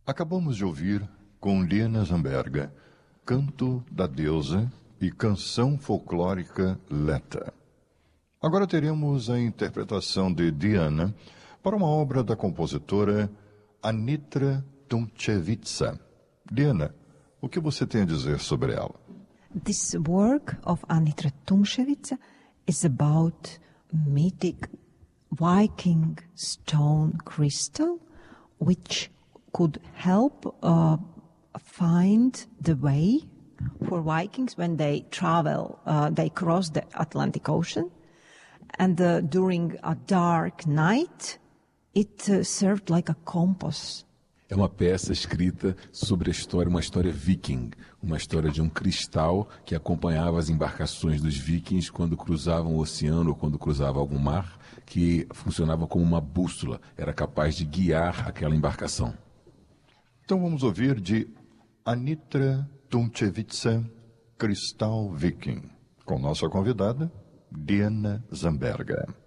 Acabamos de ouvir, com Liana Zamberga, Canto da Deusa e Canção Folclórica Leta. Agora teremos a interpretação de Diana para uma obra da compositora Anitra Tomčevica. Diana, o que você tem a dizer sobre ela? This work of Anitra Tomčevica is about mythic Viking stone crystal, which could help find the way for Vikings when they travel, they cross the Atlantic Ocean. And during a dark night, it served like a compass. É uma peça escrita sobre a história, uma história viking, uma história de um cristal que acompanhava as embarcações dos vikings quando cruzavam o oceano ou quando cruzavam algum mar, que funcionava como uma bússola, era capaz de guiar aquela embarcação. Então vamos ouvir de Anitra Tomčevica, Cristal Viking, com nossa convidada, Diana Zamberga.